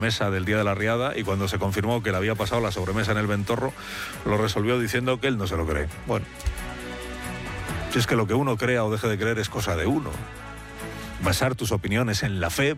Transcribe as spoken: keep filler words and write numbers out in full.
mesa del día de la riada, y cuando se confirmó que le había pasado la sobremesa en el Ventorro, lo resolvió diciendo que él no se lo cree. Bueno, si es que lo que uno crea o deje de creer es cosa de uno. Basar tus opiniones en la fe